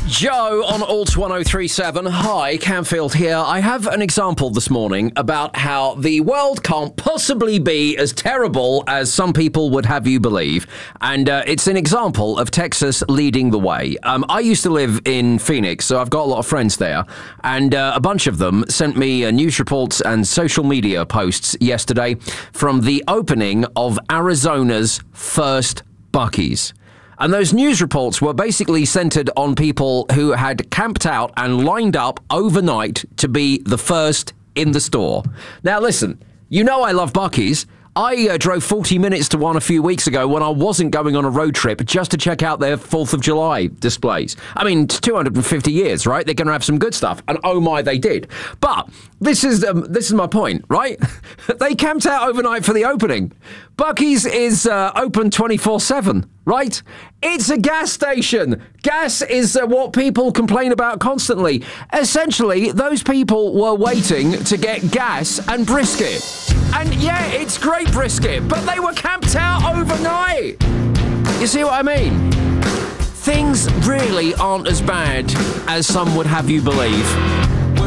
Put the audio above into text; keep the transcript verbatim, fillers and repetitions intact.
Joe on Alt one oh three seven. Hi, Camfield here. I have an example this morning about how the world can't possibly be as terrible as some people would have you believe. And uh, it's an example of Texas leading the way. Um, I used to live in Phoenix, so I've got a lot of friends there. And uh, a bunch of them sent me uh, news reports and social media posts yesterday from the opening of Arizona's first Buc-ee's. And those news reports were basically centered on people who had camped out and lined up overnight to be the first in the store. Now, listen, you know I love Buc-ee's. I uh, drove forty minutes to one a few weeks ago when I wasn't going on a road trip just to check out their fourth of July displays. I mean, it's two hundred fifty years, right? They're going to have some good stuff. And oh my, they did. But this is um, this is my point, right? They camped out overnight for the opening. Buc-ee's is uh, open twenty-four seven, right? It's a gas station. Gas is uh, what people complain about constantly. Essentially, those people were waiting to get gas and brisket. And yeah, it's great brisket, but they were camped out overnight. You see what I mean? Things really aren't as bad as some would have you believe.